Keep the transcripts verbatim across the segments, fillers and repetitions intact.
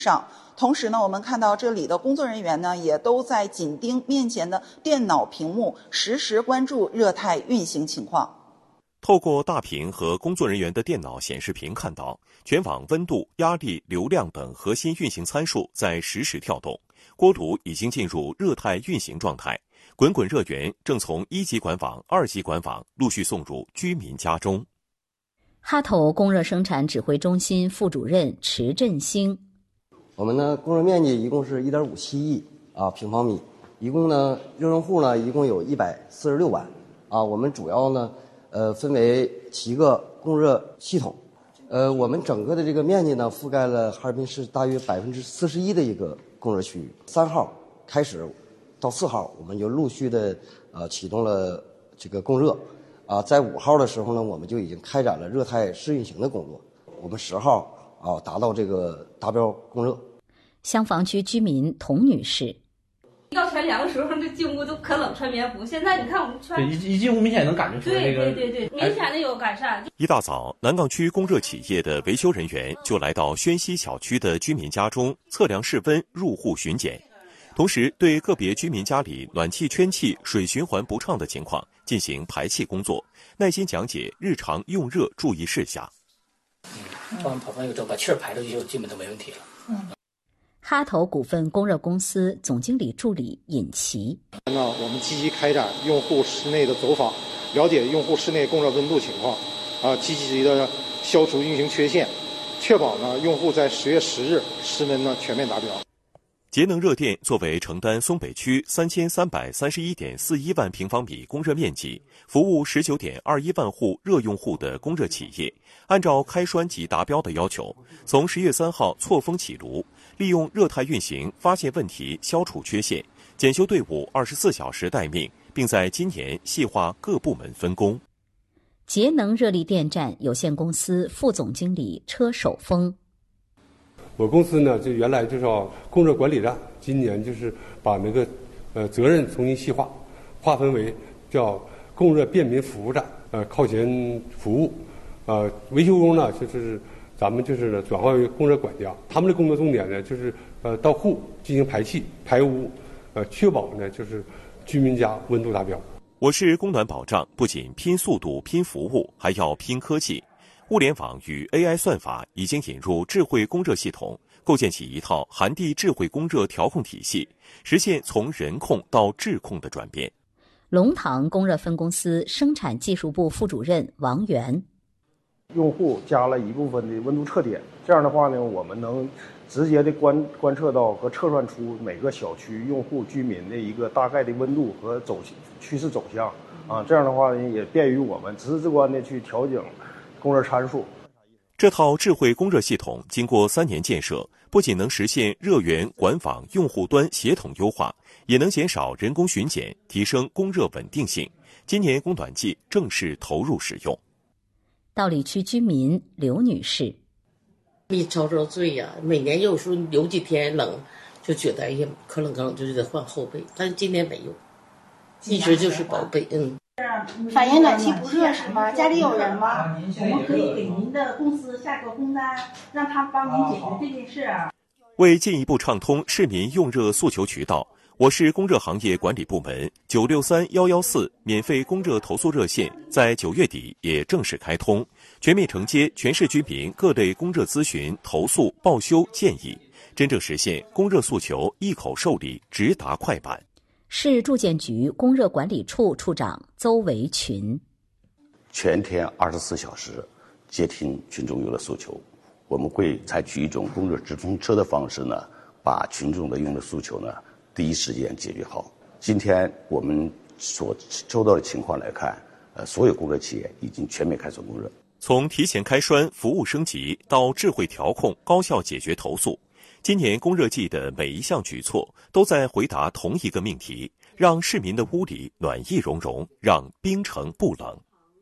上。同时呢，我们看到这里的工作人员呢，也都在紧盯面前的电脑屏幕，实时关注热态运行情况。 透过大屏和工作人员的电脑显示屏看到，全网温度、压力、流量等核心运行参数在实时跳动，锅炉已经进入热态运行状态，滚滚热源正从一级管网、二级管网陆续送入居民家中。 哈头供热生产指挥中心副主任池振兴， 我们呢供热面积一共是 一点五七亿啊平方米，一共呢热用户呢一共有一百四十六万啊。我们主要呢呃分为七个供热系统，呃我们整个的这个面积呢覆盖了哈尔滨市大约百分之四十一的一个供热区域。三号开始到四号，我们就陆续的呃启动了这个供热啊，在五号的时候呢，我们就已经开展了热态试运行的工作。我们十号啊达到这个达标供热。 香坊区居民童女士， 要全凉的时候，这进屋都可冷，穿棉服。现在你看我们穿， 对，一一进屋明显能感觉出来这个， 对对对对，明显的有改善。 一大早，南岗区供热企业的维修人员就来到宣西小区的居民家中测量室温、入户巡检，同时对个别居民家里暖气圈气、水循环不畅的情况进行排气工作，耐心讲解日常用热注意事项。 嗯，帮跑完以后把气儿排出去就基本都没问题了。 嗯。哈头股份供热公司总经理助理尹奇， 那我们积极开展用户室内的走访，了解用户室内供热温度情况，啊，积极的消除运行缺陷，确保呢用户在十月十日室温呢全面达标。 节能热电作为承担松北区三千三百三十一点四一万平方米供热面积，服务十九点二一万户热用户的供热企业，按照开栓及达标的要求，从十月三号错峰起炉，利用热态运行发现问题，消除缺陷，检修队伍二十四小时待命，并在今年细化各部门分工。 节能热力电站有限公司副总经理车守峰， 我公司呢，就原来就叫供热管理站，今年就是把那个呃责任重新细化，划分为叫供热便民服务站，呃靠前服务，呃维修工呢就是咱们就是呢转化为供热管家，他们的工作重点呢就是呃到户进行排气排污，呃确保呢就是居民家温度达标。 我市供暖保障不仅拼速度拼服务，还要拼科技。物联网与 A I 算法已经引入智慧供热系统，构建起一套涵地智慧供热调控体系，实现从人控到智控的转变。 龙塘供热分公司生产技术部副主任王源， 用户加了一部分的温度测点，这样的话呢，我们能直接的观观测到和测算出每个小区用户居民的一个大概的温度和走趋势走向啊，这样的话呢，也便于我们直直观的去调整供热参数。 这套智慧供热系统经过三年建设，不仅能实现热源管网用户端协同优化，也能减少人工巡检，提升供热稳定性。今年供暖季正式投入使用。 道里区居民刘女士， 一遭遭罪呀、啊！每年有时候有几天冷，就觉得哎呀可冷可冷，就得换厚被，但是今年没有，一直就是薄被，嗯。 反映暖气不热时吗？家里有人吗？我们可以给您的公司下个工单，让他帮您解决这件事。 为进一步畅通市民用热诉求渠道，我市供热行业管理部门九六三幺幺四免费供热投诉热线在九月底也正式开通，全面承接全市居民各类供热咨询、投诉、报修建议，真正实现供热诉求一口受理、直达快办。 市住建局供热管理处处长邹维群， 全天二十四小时接听群众用热诉求，我们会采取一种供热直通车的方式呢，把群众的用热诉求呢第一时间解决好。今天我们所收到的情况来看，呃，所有供热企业已经全面开展供热。 从提前开栓、服务升级到智慧调控、高效解决投诉，今年供热季的每一项举措都在回答同一个命题，让市民的屋里暖意融融，让冰城不冷。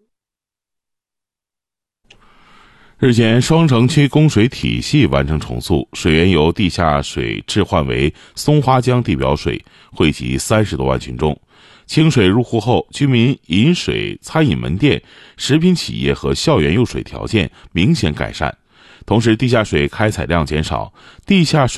日前，双城区供水体系完成重塑，水源由地下水置换为松花江地表水，惠及三十多万群众。清水入户后，居民饮水、餐饮门店、食品企业和校园用水条件明显改善。 同时地下水开采量减少，地下水